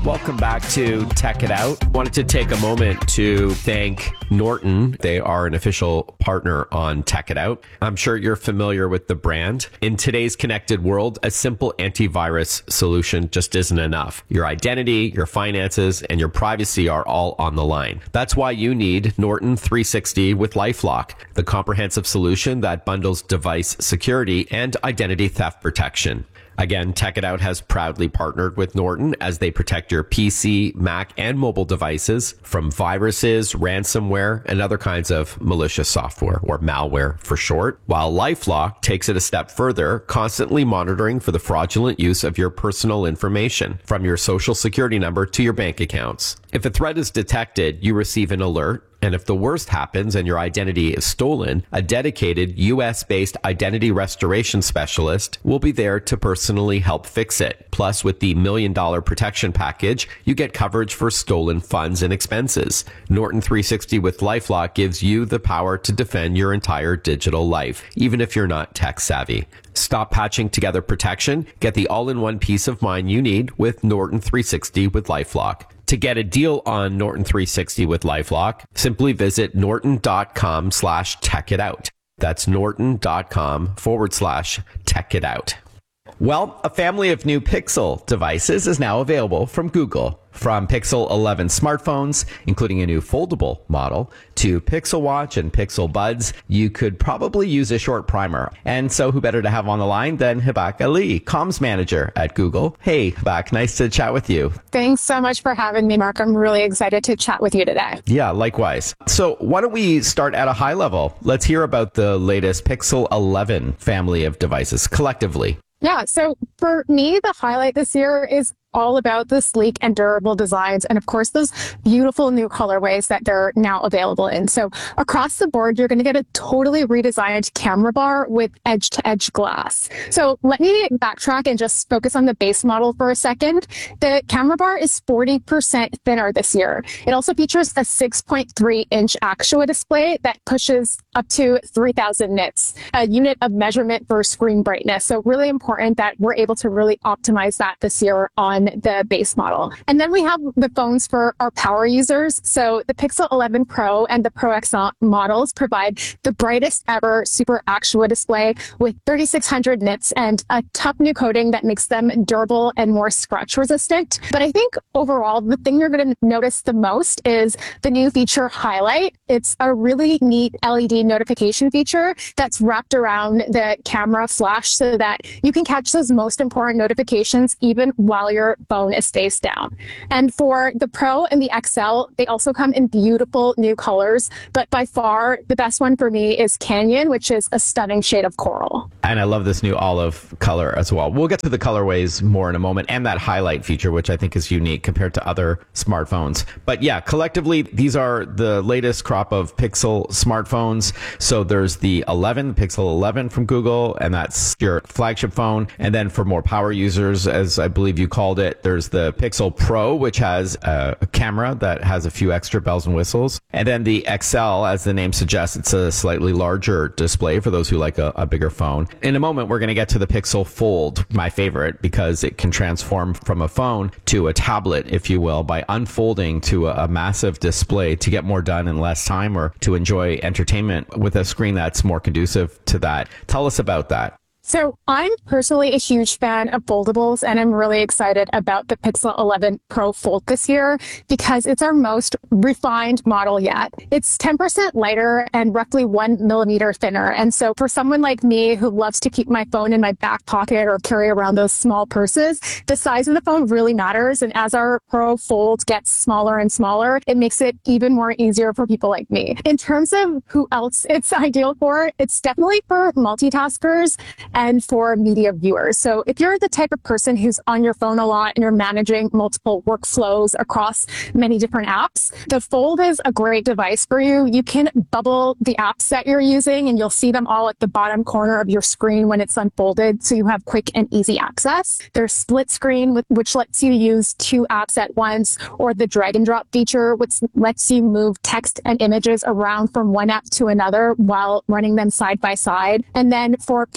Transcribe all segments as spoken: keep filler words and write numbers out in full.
Welcome back to Tech It Out. Wanted to take a moment to thank Norton. They are an official partner on Tech It Out. I'm sure you're familiar with the brand. In today's connected world, a simple antivirus solution just isn't enough. Your identity, your finances, and your privacy are all on the line. That's why you need Norton three sixty with LifeLock, the comprehensive solution that bundles device security and identity theft protection. Again, Tech It Out has proudly partnered with Norton as they protect your P C, Mac, and mobile devices from viruses, ransomware, and other kinds of malicious software, or malware for short, while LifeLock takes it a step further, constantly monitoring for the fraudulent use of your personal information, from your social security number to your bank accounts. If a threat is detected, you receive an alert. And if the worst happens and your identity is stolen, a dedicated U S-based identity restoration specialist will be there to personally help fix it. Plus, with the million dollar protection package, you get coverage for stolen funds and expenses. Norton three sixty with LifeLock gives you the power to defend your entire digital life, even if you're not tech savvy. Stop patching together protection. Get the all-in-one peace of mind you need with Norton three sixty with LifeLock. To get a deal on Norton three sixty with LifeLock, simply visit norton.com slash tech it out. That's norton.com forward slash tech it out. Well, a family of new Pixel devices is now available from Google. From Pixel eleven smartphones, including a new foldable model, to Pixel Watch and Pixel Buds, you could probably use a short primer. And so who better to have on the line than Hibak Ali, comms manager at Google. Hey, Hibak, nice to chat with you. Thanks so much for having me, Mark. I'm really excited to chat with you today. Yeah, likewise. So why don't we start at a high level? Let's hear about the latest Pixel eleven family of devices collectively. Yeah, so for me, the highlight this year is all about the sleek and durable designs, and of course those beautiful new colorways that they're now available in. So across the board, you're going to get a totally redesigned camera bar with edge-to-edge glass. So let me backtrack and just focus on the base model for a second. The camera bar is forty percent thinner this year. It also features a six point three inch Actua display that pushes up to three thousand nits, a unit of measurement for screen brightness. So really important that we're able to really optimize that this year on the base model. And then we have the phones for our power users. So the Pixel eleven Pro and the Pro X L models provide the brightest ever Super Actua display with thirty-six hundred nits and a tough new coating that makes them durable and more scratch resistant. But I think overall, the thing you're going to notice the most is the new feature Highlight. It's a really neat L E D notification feature that's wrapped around the camera flash so that you can catch those most important notifications even while your phone is face down. And for the Pro and the X L, they also come in beautiful new colors, but by far the best one for me is Canyon, which is a stunning shade of coral. And I love this new olive color as well. We'll get to the colorways more in a moment, and that highlight feature, which I think is unique compared to other smartphones. But yeah, collectively, these are the latest crop of Pixel smartphones. So there's the eleven, the Pixel eleven from Google, and that's your flagship phone. And then for more power users, as I believe you called it, there's the Pixel Pro, which has a, a camera that has a few extra bells and whistles. And then the X L, as the name suggests, it's a slightly larger display for those who like a, a bigger phone. In a moment, we're going to get to the Pixel Fold, my favorite, because it can transform from a phone to a tablet, if you will, by unfolding to a, a massive display to get more done in less time or to enjoy entertainment with a screen that's more conducive to that. Tell us about that. So I'm personally a huge fan of foldables, and I'm really excited about the Pixel eleven Pro Fold this year because it's our most refined model yet. It's ten percent lighter and roughly one millimeter thinner. And so for someone like me who loves to keep my phone in my back pocket or carry around those small purses, the size of the phone really matters. And as our Pro Fold gets smaller and smaller, it makes it even more easier for people like me. In terms of who else it's ideal for, it's definitely for multitaskers and for media viewers. So if you're the type of person who's on your phone a lot and you're managing multiple workflows across many different apps, the Fold is a great device for you. You can bubble the apps that you're using and you'll see them all at the bottom corner of your screen when it's unfolded, so you have quick and easy access. There's split screen, which lets you use two apps at once, or the drag and drop feature, which lets you move text and images around from one app to another while running them side by side. And then for parents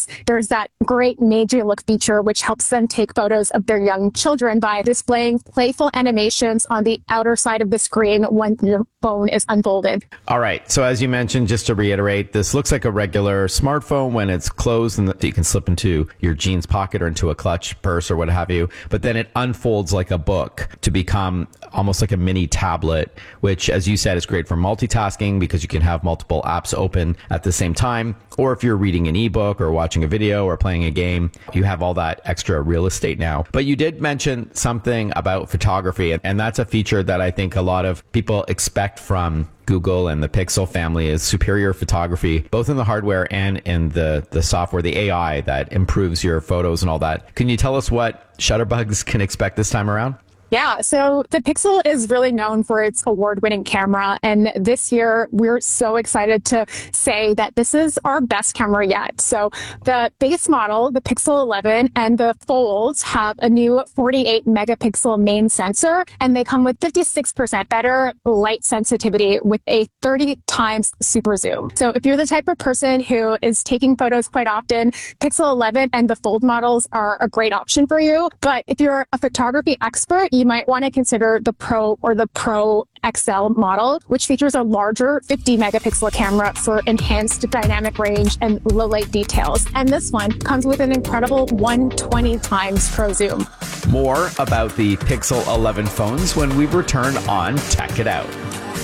Plus, there's that great Made You Look feature, which helps them take photos of their young children by displaying playful animations on the outer side of the screen when the phone is unfolded. All right. So as you mentioned, just to reiterate, this looks like a regular smartphone when it's closed and that you can slip into your jeans pocket or into a clutch purse or what have you. But then it unfolds like a book to become almost like a mini tablet, which, as you said, is great for multitasking because you can have multiple apps open at the same time. Or if you're reading an ebook or watching a video or playing a game, you have all that extra real estate now. But you did mention something about photography, and that's a feature that I think a lot of people expect from Google and the Pixel family is superior photography, both in the hardware and in the, the software, the A I that improves your photos and all that. Can you tell us what Shutterbugs can expect this time around? Yeah, so the Pixel is really known for its award-winning camera, and this year we're so excited to say that this is our best camera yet. So the base model, the Pixel eleven, and the Folds have a new forty-eight megapixel main sensor, and they come with fifty-six percent better light sensitivity with a thirty times super zoom. So if you're the type of person who is taking photos quite often, Pixel eleven and the Fold models are a great option for you. But if you're a photography expert, you might want to consider the Pro or the Pro X L model, which features a larger fifty megapixel camera for enhanced dynamic range and low light details. And this one comes with an incredible one hundred twenty times Pro Zoom. More about the Pixel eleven phones when we return on Tech It Out.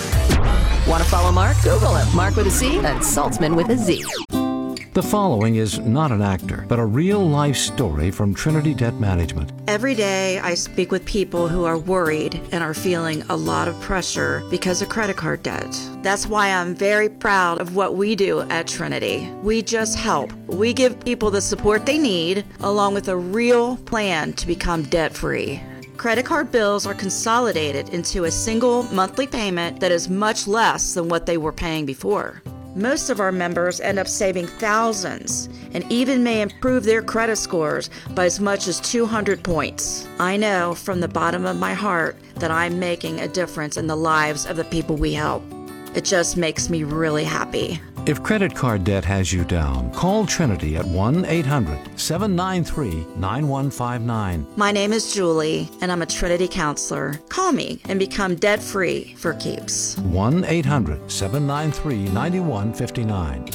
Want to follow Mark? Google him. Mark with a C and Saltzman with a Z. The following is not an actor, but a real-life story from Trinity Debt Management. Every day I speak with people who are worried and are feeling a lot of pressure because of credit card debt. That's why I'm very proud of what we do at Trinity. We just help. We give people the support they need, along with a real plan to become debt-free. Credit card bills are consolidated into a single monthly payment that is much less than what they were paying before. Most of our members end up saving thousands and even may improve their credit scores by as much as two hundred points. I know from the bottom of my heart that I'm making a difference in the lives of the people we help. It just makes me really happy. If credit card debt has you down, call Trinity at one eight hundred seven nine three nine one five nine. My name is Julie, and I'm a Trinity counselor. Call me and become debt-free for keeps. one eight hundred seven nine three nine one five nine.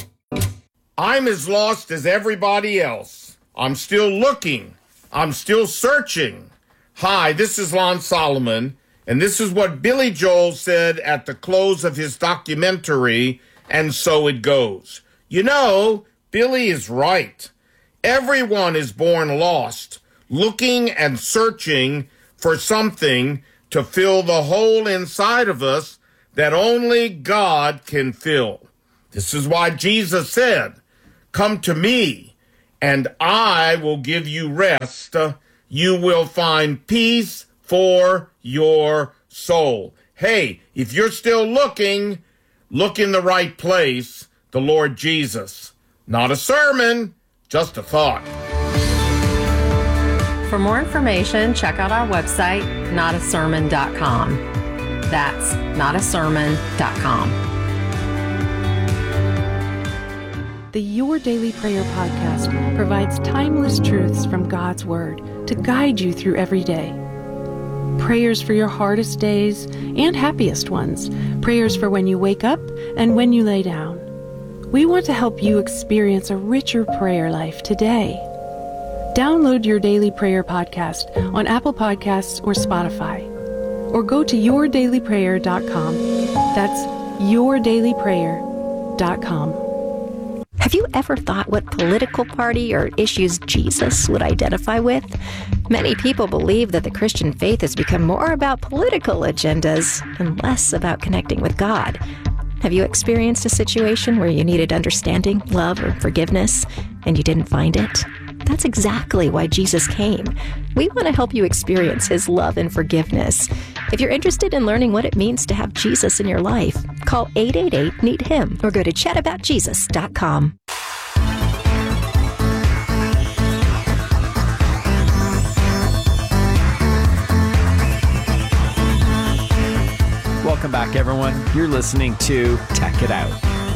I'm as lost as everybody else. I'm still looking. I'm still searching. Hi, this is Lon Solomon, and this is what Billy Joel said at the close of his documentary, And So It Goes. You know, Billy is right. Everyone is born lost, looking and searching for something to fill the hole inside of us that only God can fill. This is why Jesus said, "Come to me, and I will give you rest. You will find peace for your soul." Hey, if you're still looking, look in the right place, the Lord Jesus. Not a sermon, just a thought. For more information, check out our website, not a sermon dot com. That's not a sermon dot com. The Your Daily Prayer podcast provides timeless truths from God's Word to guide you through every day. Prayers for your hardest days and happiest ones. Prayers for when you wake up and when you lay down. We want to help you experience a richer prayer life today. Download Your Daily Prayer podcast on Apple Podcasts or Spotify. Or go to your daily prayer dot com. That's your daily prayer dot com. Have you ever thought what political party or issues Jesus would identify with? Many people believe that the Christian faith has become more about political agendas and less about connecting with God. Have you experienced a situation where you needed understanding, love, or forgiveness, and you didn't find it? That's exactly why Jesus came. We want to help you experience His love and forgiveness. If you're interested in learning what it means to have Jesus in your life, call eight eight eight, need him or go to chat about jesus dot com. Welcome back, everyone. You're listening to Tech It Out.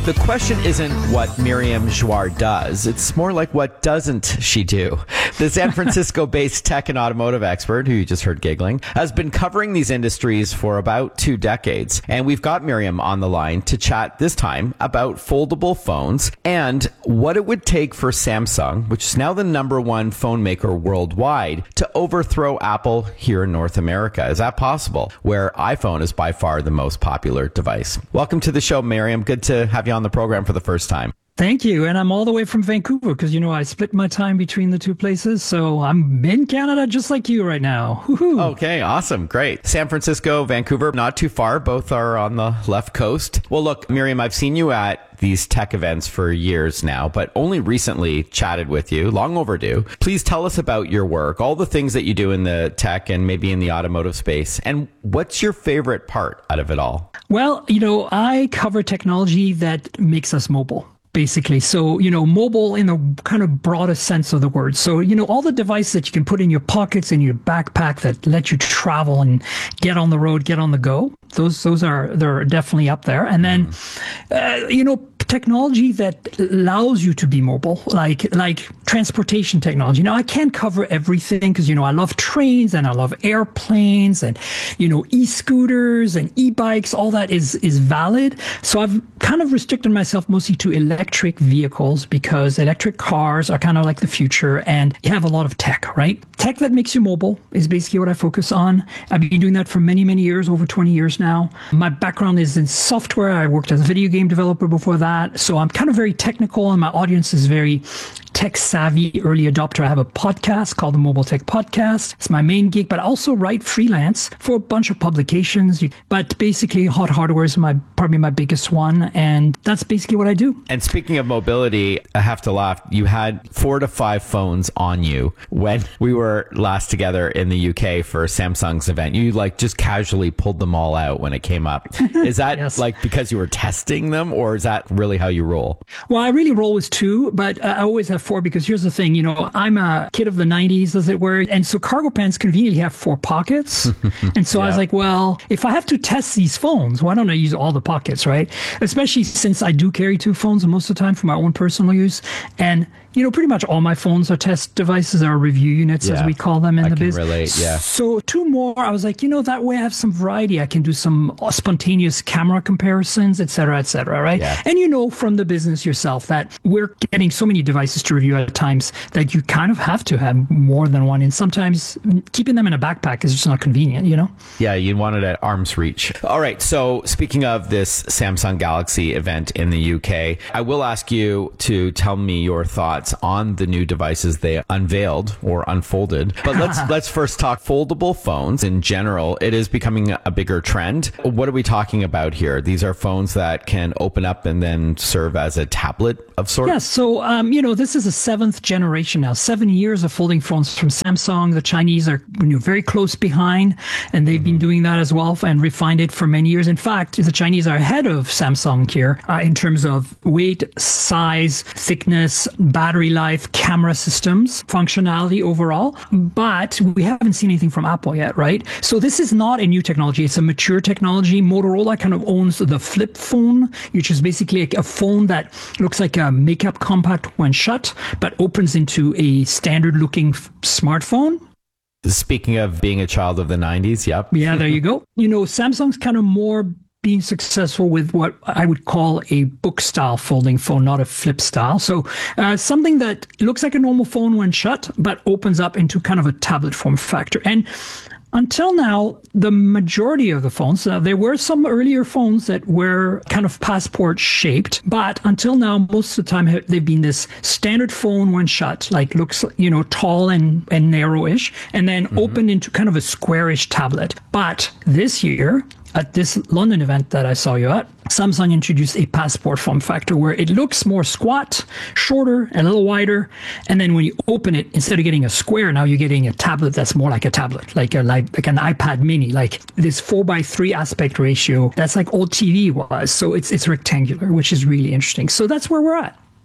The question isn't what Miriam Joire does. It's more like what doesn't she do? The San Francisco-based tech and automotive expert, who you just heard giggling, has been covering these industries for about two decades. And we've got Miriam on the line to chat this time about foldable phones and what it would take for Samsung, which is now the number one phone maker worldwide, to overthrow Apple here in North America. Is that possible? Where iPhone is by far the most popular device. Welcome to the show, Miriam. Good to have you on the program for the first time. Thank you. And I'm all the way from Vancouver because, you know, I split my time between the two places. So I'm in Canada just like you right now. Woo-hoo. Okay, awesome. Great. San Francisco, Vancouver, not too far. Both are on the left coast. Well, look, Miriam, I've seen you at these tech events for years now, but only recently chatted with you, long overdue. Please tell us about your work, all the things that you do in the tech and maybe in the automotive space, and what's your favorite part out of it all? Well, you know, I cover technology that makes us mobile. Basically. So, you know, mobile in the kind of broadest sense of the word. So, you know, all the devices that you can put in your pockets, in your backpack that let you travel and get on the road, get on the go. Those, those are, they're definitely up there. And then, uh, you know, technology that allows you to be mobile, like, like transportation technology. Now, I can't cover everything because, you know, I love trains and I love airplanes and, you know, e-scooters and e-bikes. All that is, is valid. So I've kind of restricted myself mostly to electric vehicles because electric cars are kind of like the future and you have a lot of tech, right? Tech that makes you mobile is basically what I focus on. I've been doing that for many, many years, over twenty years now. My background is in software. I worked as a video game developer before that. So I'm kind of very technical and my audience is very tech savvy early adopter. I have a podcast called the Mobile Tech Podcast. It's my main gig, but I also write freelance for a bunch of publications. But basically, Hot Hardware is my probably my biggest one. And that's basically what I do. And speaking of mobility, I have to laugh. You had four to five phones on you when we were last together in the U K for Samsung's event. You like just casually pulled them all out when it came up. Is that yes. like because you were testing them, or is that really how you roll? Well, I really roll with two, but I always have four because here's the thing, you know, I'm a kid of the nineties, as it were. And so cargo pants conveniently have four pockets. And so yeah. I was like, well, if I have to test these phones, why don't I use all the pockets, right? Especially since I do carry two phones most of the time for my own personal use. And you know, pretty much all my phones are test devices, are review units, yeah, as we call them in I the can biz. Relate, yeah. So two more, I was like, you know, that way I have some variety. I can do some spontaneous camera comparisons, et cetera, et cetera, right? Yeah. And you know from the business yourself that we're getting so many devices to review at times that you kind of have to have more than one. And sometimes keeping them in a backpack is just not convenient, you know? Yeah, you want it at arm's reach. All right, so speaking of this Samsung Galaxy event in the U K, I will ask you to tell me your thoughts on the new devices they unveiled or unfolded. But let's let's first talk foldable phones in general. It is becoming a bigger trend. What are we talking about here? These are phones that can open up and then serve as a tablet of sorts? Yes. So, um, you know, this is a seventh generation now. Seven years of folding phones from Samsung. The Chinese are you know, very close behind, and they've mm-hmm. been doing that as well and refined it for many years. In fact, the Chinese are ahead of Samsung here uh, in terms of weight, size, thickness, battery life, camera systems, functionality overall, but we haven't seen anything from Apple yet, right? So this is not a new technology. It's a mature technology. Motorola kind of owns the flip phone, which is basically a phone that looks like a makeup compact when shut, but opens into a standard looking smartphone. Speaking of being a child of the nineties, yep. Yeah, there you go. You know, Samsung's kind of more being successful with what I would call a book style folding phone, not a flip style. So uh, something that looks like a normal phone when shut, but opens up into kind of a tablet form factor. And until now, the majority of the phones, uh, there were some earlier phones that were kind of passport shaped, but until now, most of the time they've been this standard phone when shut, like looks, you know, tall and, and narrowish, and then mm-hmm. opened into kind of a squarish tablet. But this year, at this London event that I saw you at, Samsung introduced a passport form factor where it looks more squat, shorter, a little wider. And then when you open it, instead of getting a square, now you're getting a tablet that's more like a tablet, like a like, like an iPad mini, like this four by three aspect ratio. That's like old T V was. So it's it's rectangular, which is really interesting. So that's where we're at.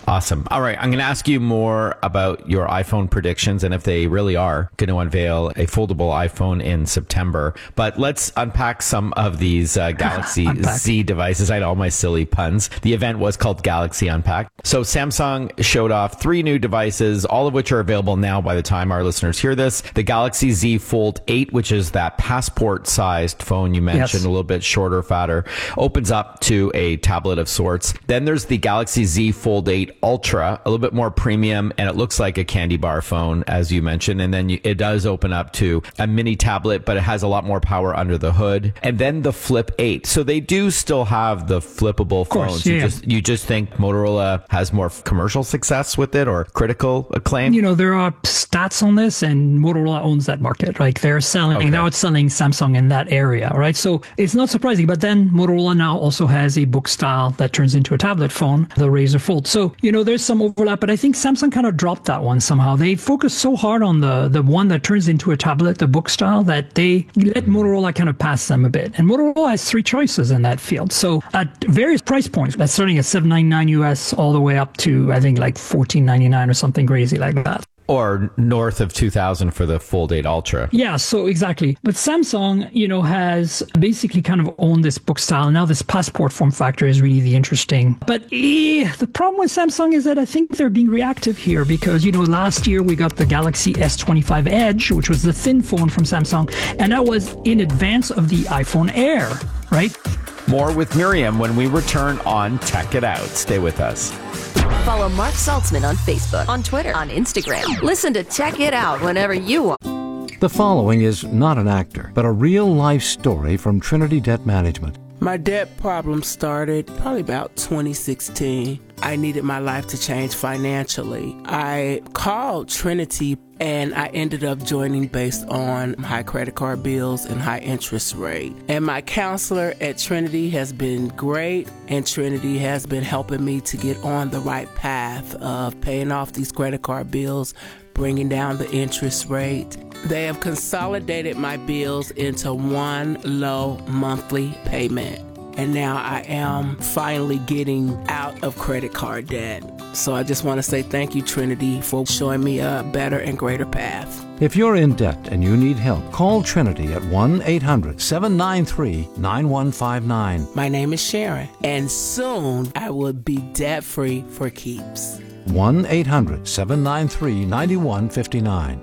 Awesome. All right. I'm going to ask you more about your iPhone predictions and if they really are going to unveil a foldable iPhone in September. But let's unpack some of these uh, Galaxy Z devices. I know all my silly puns. The event was called Galaxy Unpacked. So Samsung showed off three new devices, all of which are available now by the time our listeners hear this. The Galaxy Z Fold eight, which is that passport-sized phone you mentioned, yes. a little bit shorter, fatter, opens up to a tablet of sorts. Then there's the Galaxy Z Fold eight Ultra, a little bit more premium, and it looks like a candy bar phone, as you mentioned. And then you, it does open up to a mini tablet, but it has a lot more power under the hood. And then the Flip eight. So they do still have the flippable course, phones. Yeah. You just you just think Motorola has more commercial success with it or critical acclaim? You know, there are stats on this, and Motorola owns that market, right? They're selling, okay. now it's selling Samsung in that area, right? So it's not surprising. But then Motorola now also has a book style that turns into a tablet phone, the Razr Fold. So, you know, there's some overlap, but I think Samsung kind of dropped that one somehow. They focus so hard on the, the one that turns into a tablet, the book style, that they let Motorola kind of pass them a bit. And Motorola has three choices in that field. So at various price points, that's starting at seven ninety-nine U S all the way up to, I think, like fourteen ninety-nine or something crazy like that. Or north of two thousand for the Fold eight Ultra. Yeah, so exactly. But Samsung, you know, has basically kind of owned this book style. Now this passport form factor is really the interesting. But eh, the problem with Samsung is that I think they're being reactive here because, you know, last year we got the Galaxy S twenty-five Edge, which was the thin phone from Samsung, and that was in advance of the iPhone Air, right? More with Miriam when we return on Tech It Out. Stay with us. Follow Mark Saltzman on Facebook, on Twitter, on Instagram. Listen to Check It Out whenever you want. The following is not an actor, but a real-life story from Trinity Debt Management. My debt problem started probably about twenty sixteen. I needed my life to change financially. I called Trinity and I ended up joining based on high credit card bills and high interest rate. And my counselor at Trinity has been great, and Trinity has been helping me to get on the right path of paying off these credit card bills, bringing down the interest rate. They have consolidated my bills into one low monthly payment. And now I am finally getting out of credit card debt. So I just want to say thank you, Trinity, for showing me a better and greater path. If you're in debt and you need help, call Trinity at one eight hundred seven nine three nine one five nine. My name is Sharon, and soon I will be debt-free for keeps. one eight hundred seven nine three nine one five nine.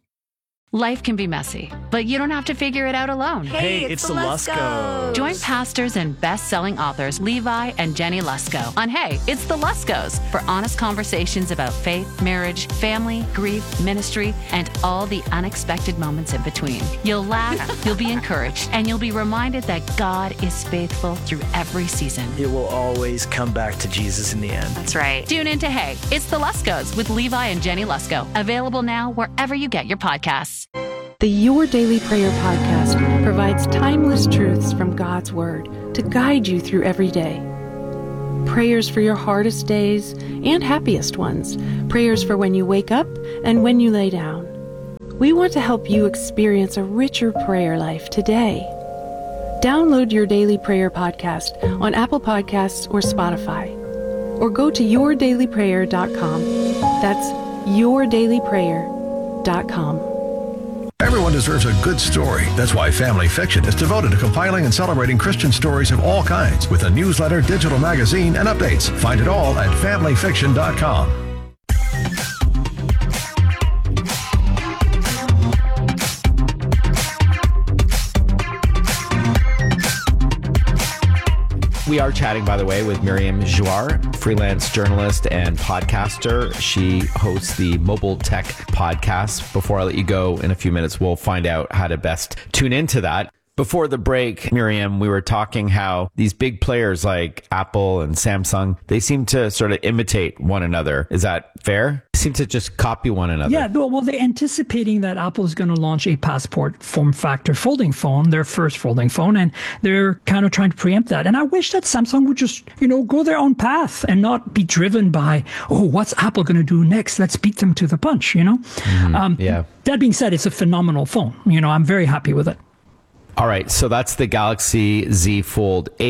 Life can be messy, but you don't have to figure it out alone. Hey, hey it's, it's the Luskos. Join pastors and best-selling authors Levi and Jenny Lusko on Hey, It's the Luskos for honest conversations about faith, marriage, family, grief, ministry, and all the unexpected moments in between. You'll laugh, you'll be encouraged, and you'll be reminded that God is faithful through every season. It will always come back to Jesus in the end. That's right. Tune in to Hey, It's the Luskos with Levi and Jenny Lusko. Available now wherever you get your podcasts. The Your Daily Prayer podcast provides timeless truths from God's Word to guide you through every day. Prayers for your hardest days and happiest ones. Prayers for when you wake up and when you lay down. We want to help you experience a richer prayer life today. Download Your Daily Prayer podcast on Apple Podcasts or Spotify. Or go to your daily prayer dot com. That's your daily prayer dot com. Everyone deserves a good story. That's why Family Fiction is devoted to compiling and celebrating Christian stories of all kinds with a newsletter, digital magazine, and updates. Find it all at family fiction dot com. We are chatting, by the way, with Miriam Jouar, freelance journalist and podcaster. She hosts the Mobile Tech Podcast. Before I let you go in a few minutes, we'll find out how to best tune into that. Before the break, Miriam, we were talking how these big players like Apple and Samsung, they seem to sort of imitate one another. Is that fair? They seem to just copy one another. Yeah, well, they're anticipating that Apple is going to launch a passport form factor folding phone, their first folding phone, and they're kind of trying to preempt that. And I wish that Samsung would just, you know, go their own path and not be driven by, oh, what's Apple going to do next? Let's beat them to the punch, you know? Mm-hmm. Um, yeah. That being said, it's a phenomenal phone. You know, I'm very happy with it. All right, so that's the Galaxy Z Fold eight.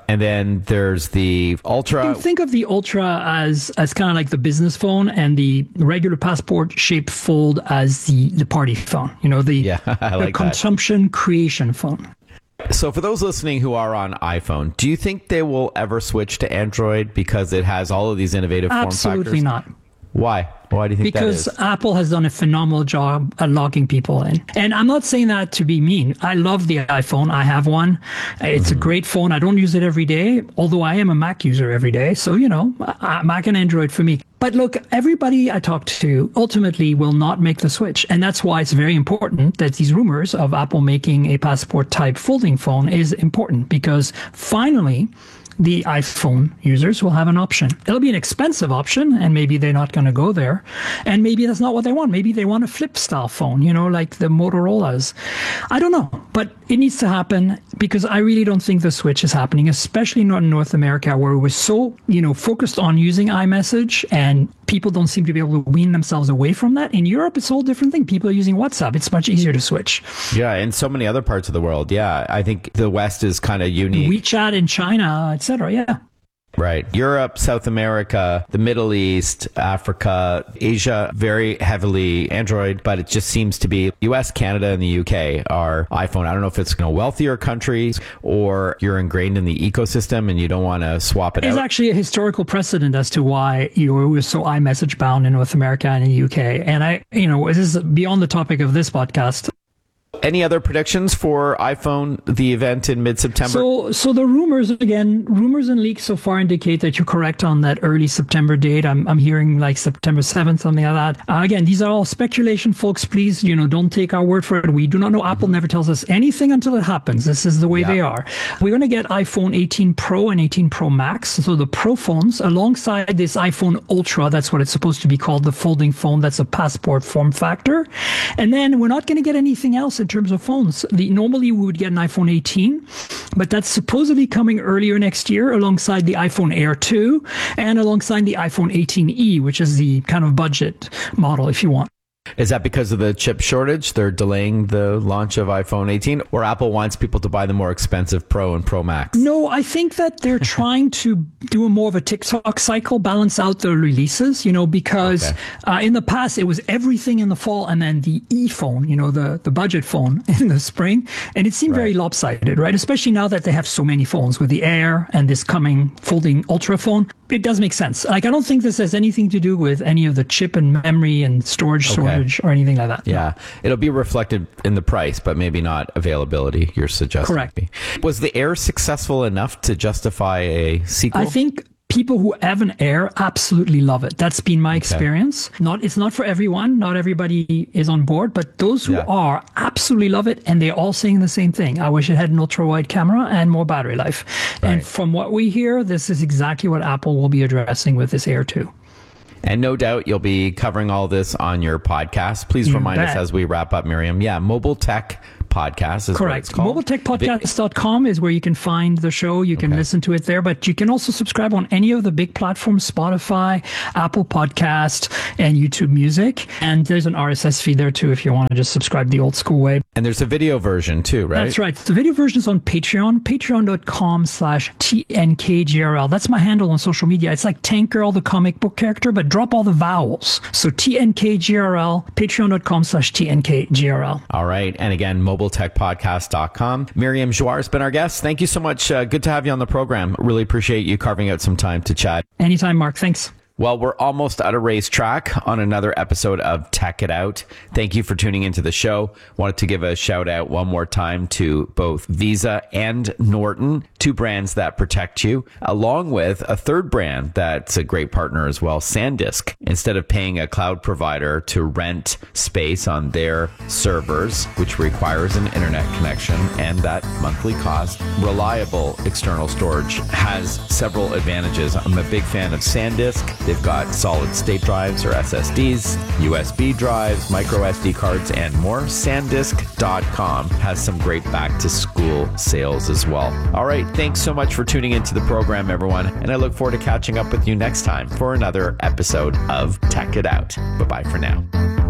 And then there's the Ultra. You can think of the Ultra as as kind of like the business phone, and the regular Passport shaped Fold as the, the party phone. You know, the, yeah, I like the consumption that. creation phone. So for those listening who are on iPhone, do you think they will ever switch to Android because it has all of these innovative form factors? Absolutely not. Why? Why do you think because that is? Apple has done a phenomenal job at logging people in. And I'm not saying that to be mean. I love the iPhone. I have one. It's mm-hmm. a great phone. I don't use it every day, although I am a Mac user every day. So, you know, Mac and Android for me. But look, everybody I talk to ultimately will not make the switch. And that's why it's very important that these rumors of Apple making a Passport type folding phone is important, because finally, the iPhone users will have an option. It'll be an expensive option, and maybe they're not going to go there. And maybe that's not what they want. Maybe they want a flip style phone, you know, like the Motorola's. I don't know, but it needs to happen, because I really don't think the switch is happening, especially not in North America, where we're so, you know, focused on using iMessage, and people don't seem to be able to wean themselves away from that. In Europe, it's a whole different thing. People are using WhatsApp. It's much easier to switch. Yeah, in so many other parts of the world. Yeah, I think the West is kind of unique. WeChat in China, et cetera. Yeah. Right. Europe, South America, the Middle East, Africa, Asia, very heavily Android, but it just seems to be U S, Canada, and the U K are iPhone. I don't know if it's, you know, wealthier countries, or you're ingrained in the ecosystem and you don't want to swap it There's out. There's actually a historical precedent as to why, you know, it was so iMessage bound in North America and in the U K. And I, you know, this is beyond the topic of this podcast. Any other predictions for iPhone, the event in mid-September? So, so the rumors, again, rumors and leaks so far indicate that you're correct on that early September date. I'm, I'm hearing like September seventh, something like that. Uh, again, these are all speculation, folks. Please, you know, don't take our word for it. We do not know. Apple never tells us anything until it happens. This is the way yeah. they are. We're going to get iPhone eighteen Pro and eighteen Pro Max. So the Pro phones alongside this iPhone Ultra, that's what it's supposed to be called, the folding phone. That's a Passport form factor. And then we're not going to get anything else in terms of phones. The, normally we would get an iPhone eighteen, but that's supposedly coming earlier next year alongside the iPhone Air two and alongside the iPhone eighteen E, which is the kind of budget model if you want. Is that because of the chip shortage? They're delaying the launch of iPhone eighteen, or Apple wants people to buy the more expensive Pro and Pro Max? No, I think that they're trying to do a more of a TikTok cycle, balance out the releases, you know, because okay. uh, in the past it was everything in the fall and then the E phone, you know, the, the budget phone in the spring. And it seemed right. very lopsided, right? Especially now that they have so many phones with the Air and this coming folding Ultra phone. It does make sense. Like, I don't think this has anything to do with any of the chip and memory and storage okay. shortage or anything like that. Yeah. No. It'll be reflected in the price, but maybe not availability, you're suggesting. Correct. Me. Was the Air successful enough to justify a sequel? I think people who have an Air absolutely love it. That's been my experience. Okay. Not, it's not for everyone. Not everybody is on board, but those who yeah. are absolutely love it. And they're all saying the same thing. I wish it had an ultra wide camera and more battery life. Right. And from what we hear, this is exactly what Apple will be addressing with this Air two. And no doubt you'll be covering all this on your podcast. Please you remind bet. us as we wrap up, Miriam. Yeah, Mobile Tech Podcast is correct. What it's called. mobile tech podcast dot com is where you can find the show. You can okay. listen to it there, but you can also subscribe on any of the big platforms, Spotify, Apple Podcast, and YouTube Music. And there's an R S S feed there too if you want to just subscribe the old school way. And there's a video version too, right? That's right. The video version is on Patreon, patreon dot com slash T N K G R L. That's my handle on social media. It's like Tank Girl, the comic book character, but drop all the vowels. So T N K G R L, patreon dot com slash T N K G R L. All right. And again, mobile tech podcast dot com. Miriam Joire has been our guest. Thank you so much. Uh, good to have you on the program. Really appreciate you carving out some time to chat. Anytime, Mark. Thanks. Well, we're almost at a racetrack on another episode of Tech It Out. Thank you for tuning into the show. Wanted to give a shout out one more time to both Visa and Norton, two brands that protect you, along with a third brand that's a great partner as well, SanDisk. Instead of paying a cloud provider to rent space on their servers, which requires an internet connection and that monthly cost, reliable external storage has several advantages. I'm a big fan of SanDisk. They've got solid state drives or S S Ds, U S B drives, micro S D cards, and more. SanDisk dot com has some great back to school sales as well. All right. Thanks so much for tuning into the program, everyone. And I look forward to catching up with you next time for another episode of Tech It Out. Bye-bye for now.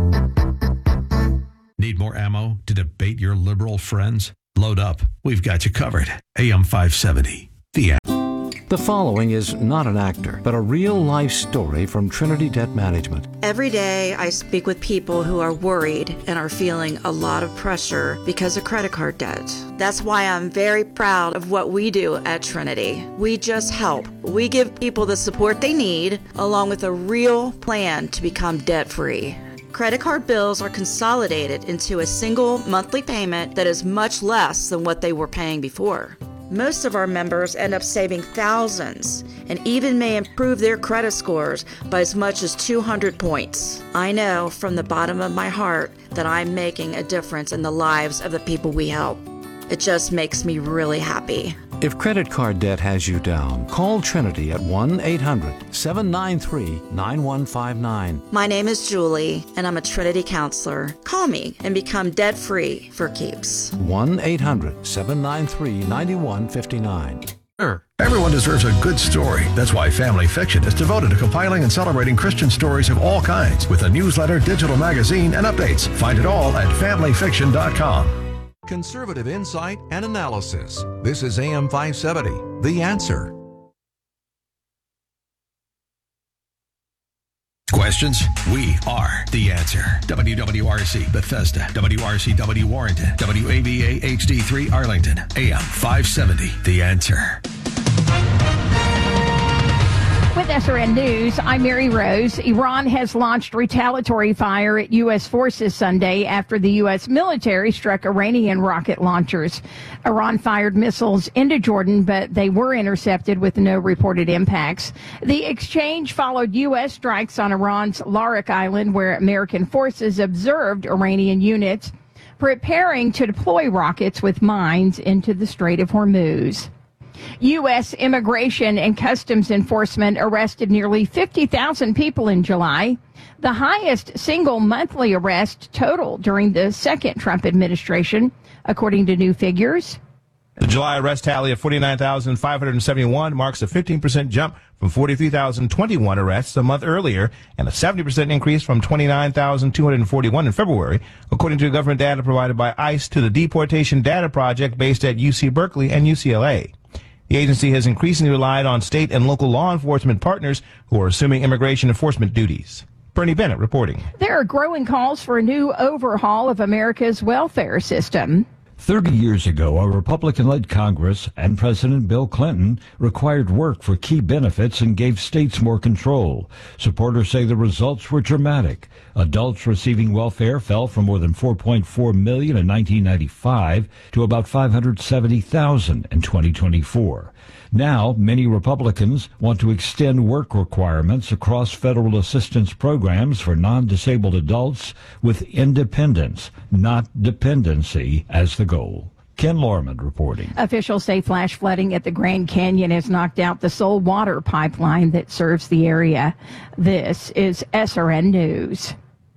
Need more ammo to debate your liberal friends? Load up. We've got you covered. A M five seventy. The The following is not an actor, but a real-life story from Trinity Debt Management. Every day I speak with people who are worried and are feeling a lot of pressure because of credit card debt. That's why I'm very proud of what we do at Trinity. We just help. We give people the support they need, along with a real plan to become debt-free. Credit card bills are consolidated into a single monthly payment that is much less than what they were paying before. Most of our members end up saving thousands and even may improve their credit scores by as much as two hundred points. I know from the bottom of my heart that I'm making a difference in the lives of the people we help. It just makes me really happy. If credit card debt has you down, call Trinity at one eight hundred seven nine three nine one five nine. My name is Julie, and I'm a Trinity counselor. Call me and become debt-free for keeps. one eight hundred seven nine three nine one five nine. Everyone deserves a good story. That's why Family Fiction is devoted to compiling and celebrating Christian stories of all kinds with a newsletter, digital magazine, and updates. Find it all at family fiction dot com. Conservative insight and analysis. This is A M five seventy, The Answer. Questions? We are The Answer. W W R C Bethesda, W R C W Warrenton, W A V A H D three Arlington, A M five seventy, The Answer. With S R N News, I'm Mary Rose. Iran has launched retaliatory fire at U S forces Sunday after the U S military struck Iranian rocket launchers. Iran fired missiles into Jordan, but they were intercepted with no reported impacts. The exchange followed U S strikes on Iran's Larak Island, where American forces observed Iranian units preparing to deploy rockets with mines into the Strait of Hormuz. U S Immigration and Customs Enforcement arrested nearly fifty thousand people in July, the highest single monthly arrest total during the second Trump administration, according to new figures. The July arrest tally of forty-nine thousand five hundred seventy-one marks a fifteen percent jump from forty-three thousand twenty-one arrests a month earlier and a seventy percent increase from twenty-nine thousand two hundred forty-one in February, according to government data provided by ICE to the Deportation Data Project based at U C Berkeley and U C L A. The agency has increasingly relied on state and local law enforcement partners who are assuming immigration enforcement duties. Bernie Bennett reporting. There are growing calls for a new overhaul of America's welfare system. Thirty years ago, a Republican-led Congress and President Bill Clinton required work for key benefits and gave states more control. Supporters say the results were dramatic. Adults receiving welfare fell from more than four point four million in nineteen ninety-five to about five hundred seventy thousand in twenty twenty-four. Now, many Republicans want to extend work requirements across federal assistance programs for non-disabled adults with independence, not dependency, as the goal. Ken Lorman reporting. Officials say flash flooding at the Grand Canyon has knocked out the sole water pipeline that serves the area. This is S R N News.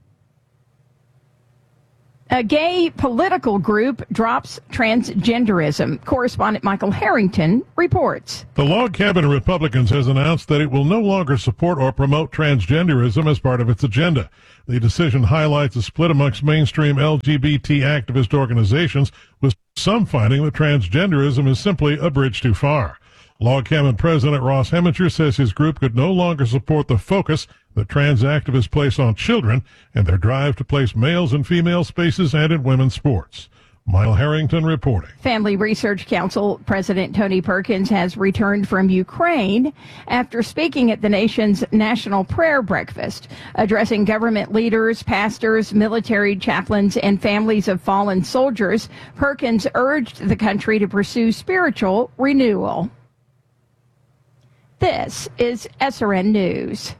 A gay political group drops transgenderism. Correspondent Michael Harrington reports. The Log Cabin Republicans has announced that it will no longer support or promote transgenderism as part of its agenda. The decision highlights a split amongst mainstream L G B T activist organizations, with some finding that transgenderism is simply a bridge too far. Log Cabin President Ross Heminger says his group could no longer support the focus that trans activists place on children and their drive to place males in female spaces and in women's sports. Michael Harrington reporting. Family Research Council President Tony Perkins has returned from Ukraine after speaking at the nation's National Prayer Breakfast. Addressing government leaders, pastors, military chaplains, and families of fallen soldiers, Perkins urged the country to pursue spiritual renewal. This is S R N News.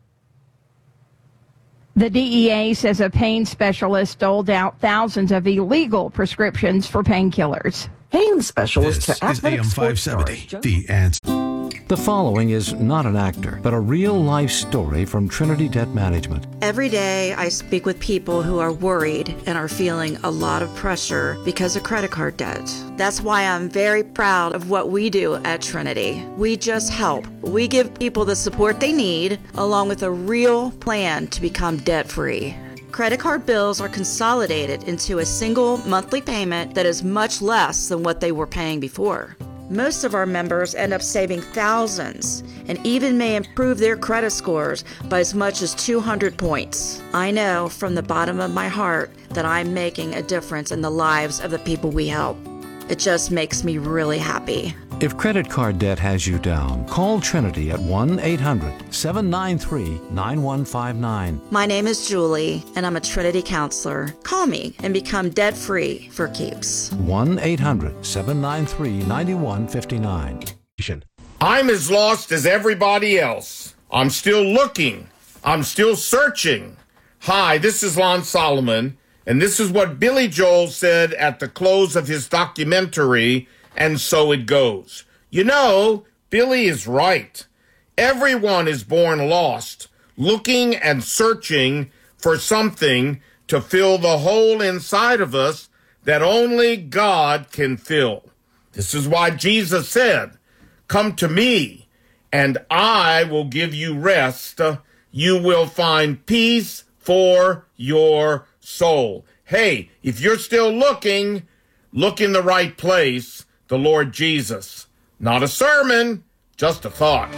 The D E A says a pain specialist doled out thousands of illegal prescriptions for painkillers. Pain specialist This to is A M five seventy, The Answer. The following is not an actor, but a real-life story from Trinity Debt Management. Every day I speak with people who are worried and are feeling a lot of pressure because of credit card debt. That's why I'm very proud of what we do at Trinity. We just help. We give people the support they need, along with a real plan to become debt-free. Credit card bills are consolidated into a single monthly payment that is much less than what they were paying before. Most of our members end up saving thousands and even may improve their credit scores by as much as two hundred points. I know from the bottom of my heart that I'm making a difference in the lives of the people we help. It just makes me really happy. If credit card debt has you down, call Trinity at one eight hundred seven nine three nine one five nine. My name is Julie, and I'm a Trinity counselor. Call me and become debt-free for keeps. one eight hundred seven nine three nine one five nine. I'm as lost as everybody else. I'm still looking. I'm still searching. Hi, this is Lon Solomon, and this is what Billy Joel said at the close of his documentary, And So It Goes. You know, Billy is right. Everyone is born lost, looking and searching for something to fill the hole inside of us that only God can fill. This is why Jesus said, "Come to me, and I will give you rest. You will find peace for your soul." Hey, if you're still looking, look in the right place. The Lord Jesus. Not a sermon, just a thought.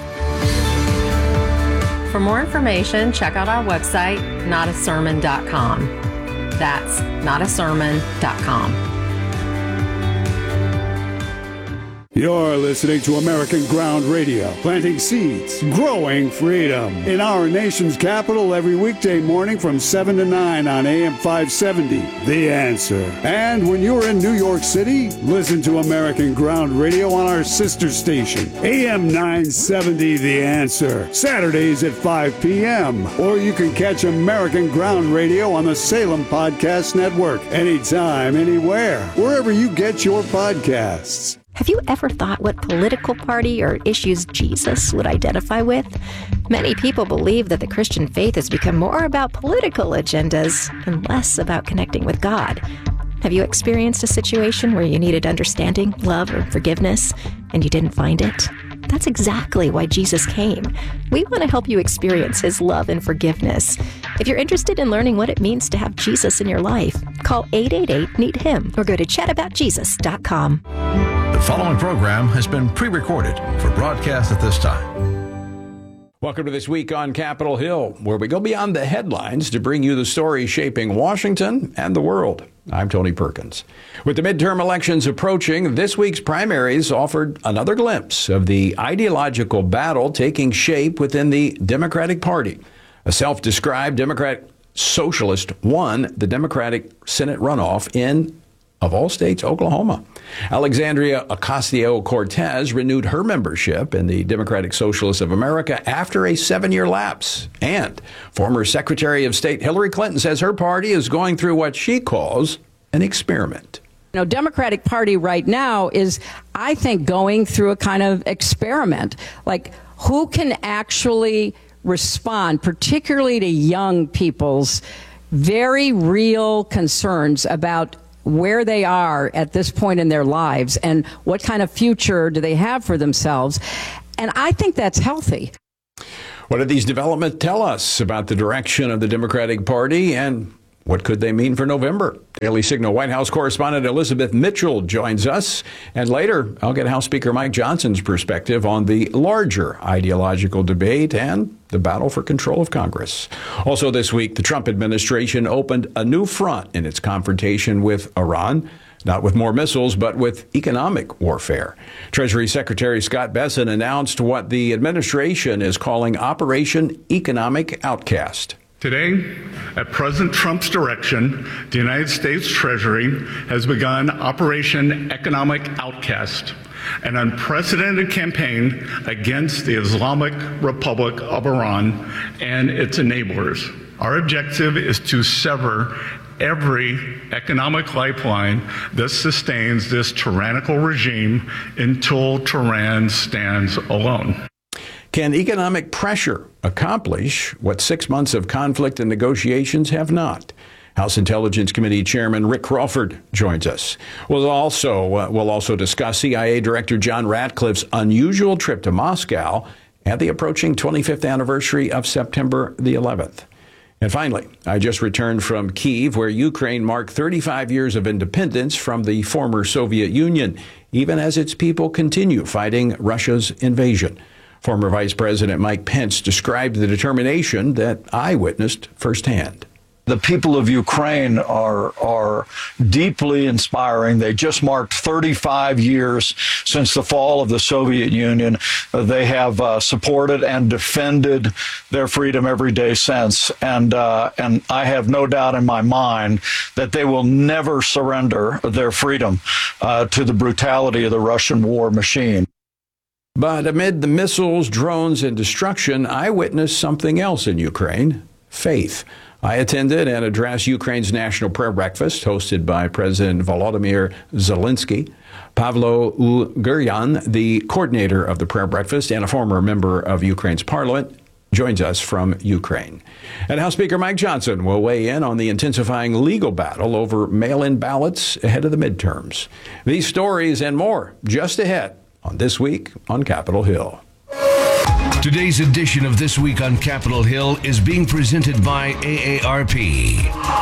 For more information, check out our website, not a sermon dot com. That's not a sermon dot com. You're listening to American Ground Radio, planting seeds, growing freedom. In our nation's capital every weekday morning from seven to nine on A M five seventy, The Answer. And when you're in New York City, listen to American Ground Radio on our sister station, A M nine seventy, The Answer. Saturdays at five p.m. Or you can catch American Ground Radio on the Salem Podcast Network. Anytime, anywhere, wherever you get your podcasts. Have you ever thought what political party or issues Jesus would identify with? Many people believe that the Christian faith has become more about political agendas and less about connecting with God. Have you experienced a situation where you needed understanding, love, or forgiveness, and you didn't find it? That's exactly why Jesus came. We want to help you experience his love and forgiveness. If you're interested in learning what it means to have Jesus in your life, call eight eight eight, meet him or go to chat about jesus dot com. The following program has been pre-recorded for broadcast at this time. Welcome to This Week on Capitol Hill, where we go beyond the headlines to bring you the stories shaping Washington and the world. I'm Tony Perkins. With the midterm elections approaching, this week's primaries offered another glimpse of the ideological battle taking shape within the Democratic Party. A self-described Democratic socialist won the Democratic Senate runoff in, of all states, Oklahoma. Alexandria Ocasio-Cortez renewed her membership in the Democratic Socialists of America after a seven-year lapse. And former Secretary of State Hillary Clinton says her party is going through what she calls an experiment. You know, Democratic Party right now is, I think, going through a kind of experiment. Like, who can actually respond, particularly to young people's very real concerns about where they are at this point in their lives and what kind of future do they have for themselves. And I think that's healthy. What do these developments tell us about the direction of the Democratic Party, and what could they mean for November? Daily Signal White House correspondent Elizabeth Mitchell joins us. And later, I'll get House Speaker Mike Johnson's perspective on the larger ideological debate and the battle for control of Congress. Also this week, the Trump administration opened a new front in its confrontation with Iran. Not with more missiles, but with economic warfare. Treasury Secretary Scott Bessent announced what the administration is calling Operation Economic Outcast. Today, at President Trump's direction, the United States Treasury has begun Operation Economic Outcast, an unprecedented campaign against the Islamic Republic of Iran and its enablers. Our objective is to sever every economic lifeline that sustains this tyrannical regime until Tehran stands alone. Can economic pressure accomplish what six months of conflict and negotiations have not? House Intelligence Committee Chairman Rick Crawford joins us. We'll also, uh, we'll also discuss C I A Director John Ratcliffe's unusual trip to Moscow and the approaching twenty-fifth anniversary of September the eleventh. And finally, I just returned from Kyiv, where Ukraine marked thirty-five years of independence from the former Soviet Union, even as its people continue fighting Russia's invasion. Former Vice President Mike Pence described the determination that I witnessed firsthand. The people of Ukraine are are deeply inspiring. They just marked thirty-five years since the fall of the Soviet Union. Uh, they have uh, supported and defended their freedom every day since. And uh, and I have no doubt in my mind that they will never surrender their freedom uh, to the brutality of the Russian war machine. But amid the missiles, drones, and destruction, I witnessed something else in Ukraine: faith. I attended and addressed Ukraine's National Prayer Breakfast, hosted by President Volodymyr Zelensky. Pavlo Uguryan, the coordinator of the prayer breakfast and a former member of Ukraine's parliament, joins us from Ukraine. And House Speaker Mike Johnson will weigh in on the intensifying legal battle over mail-in ballots ahead of the midterms. These stories and more just ahead on This Week on Capitol Hill. Today's edition of This Week on Capitol Hill is being presented by A A R P.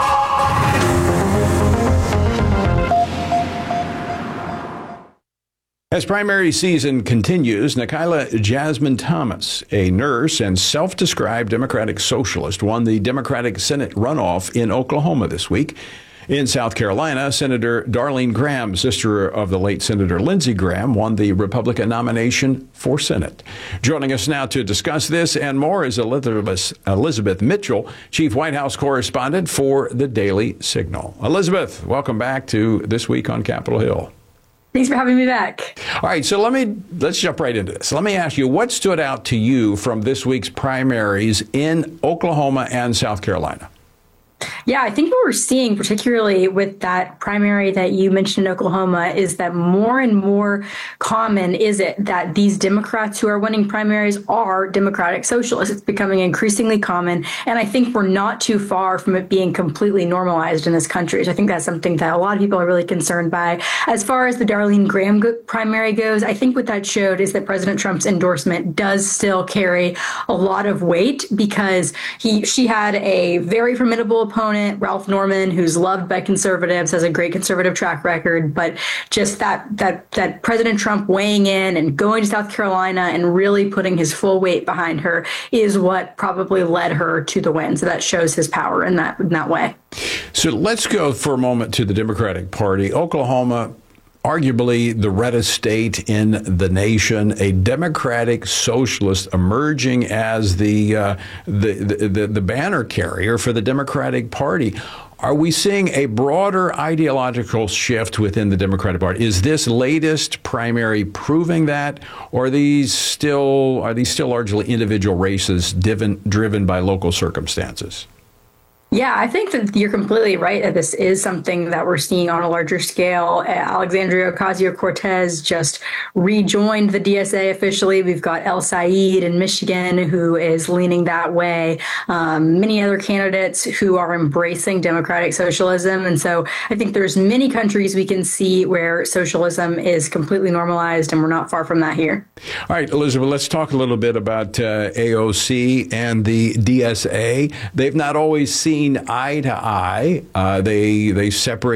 As primary season continues, Nikayla Jasmine Thomas, a nurse and self-described Democratic socialist, won the Democratic Senate runoff in Oklahoma this week. In South Carolina, Senator Darlene Graham, sister of the late Senator Lindsey Graham, won the Republican nomination for Senate. Joining us now to discuss this and more is Elizabeth, Elizabeth Mitchell, Chief White House Correspondent for the Daily Signal. Elizabeth, welcome back to This Week on Capitol Hill. Thanks for having me back. All right, so let me let's jump right into this. Let me ask you, what stood out to you from this week's primaries in Oklahoma and South Carolina? Yeah, I think what we're seeing, particularly with that primary that you mentioned in Oklahoma, is that more and more common is it that these Democrats who are winning primaries are Democratic socialists. It's becoming increasingly common. And I think we're not too far from it being completely normalized in this country. So I think that's something that a lot of people are really concerned by. As far as the Darlene Graham go- primary goes, I think what that showed is that President Trump's endorsement does still carry a lot of weight, because he she had a very formidable opponent, Ralph Norman, who's loved by conservatives, has a great conservative track record, but just that that that President Trump weighing in and going to South Carolina and really putting his full weight behind her is what probably led her to the win. So that shows his power in that in that way. So let's go for a moment to the Democratic Party. Oklahoma, arguably the reddest state in the nation, a Democratic socialist emerging as the, uh, the, the, the, the banner carrier for the Democratic Party. Are we seeing a broader ideological shift within the Democratic Party? Is this latest primary proving that, or are these still, are these still largely individual races driven, driven by local circumstances? Yeah, I think that you're completely right that this is something that we're seeing on a larger scale. Alexandria Ocasio-Cortez just rejoined the D S A officially. We've got El Said in Michigan, who is leaning that way. Um, many other candidates who are embracing democratic socialism. And so I think there's many countries we can see where socialism is completely normalized, and we're not far from that here. All right, Elizabeth, let's talk a little bit about uh, A O C and the D S A. They've not always seen eye to eye. Uh, they they separate